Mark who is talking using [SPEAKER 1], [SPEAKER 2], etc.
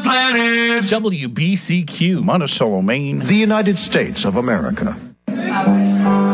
[SPEAKER 1] planet.
[SPEAKER 2] WBCQ,
[SPEAKER 3] Monticello, Maine.
[SPEAKER 4] The United States of America.